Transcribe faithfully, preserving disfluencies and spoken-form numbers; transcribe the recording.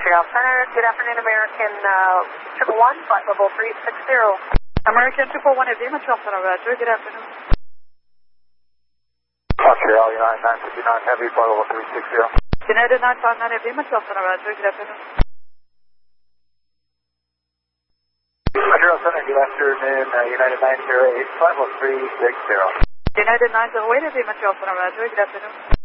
Montreal Center, good afternoon, American uh, triple one, flight level three six zero. American triple one, F D, Montreal Center, Roger, good afternoon. Montreal United nine fifty-nine Heavy, flight level three six zero. United nine five nine F D, Montreal Center, Roger, good afternoon. Montreal Center, good afternoon, uh, United nine zero eight, flight level three six zero. United nine zero eight F D, Montreal Center, Roger, good afternoon.